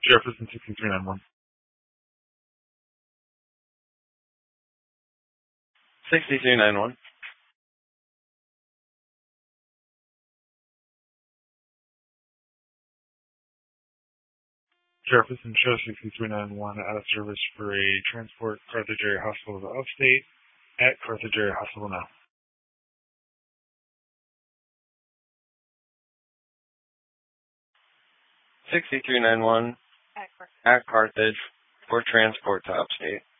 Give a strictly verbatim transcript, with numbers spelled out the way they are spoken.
Jefferson sixty-three ninety-one. sixty-three ninety-one. Jefferson show sixty-three ninety-one out of service for a transport Carthage Area Hospital to Upstate at Carthage Area Hospital now. sixty-three ninety-one at Carthage for transport to Upstate.